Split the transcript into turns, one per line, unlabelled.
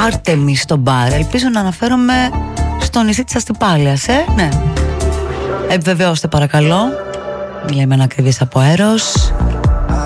Άρτεμι στο μπαρ. Ελπίζω να αναφέρομαι στο νησί της Αστυπάλειας, ναι. Επιβεβαιώστε παρακαλώ. Μιλάμε ένα ακριβής από αέρος.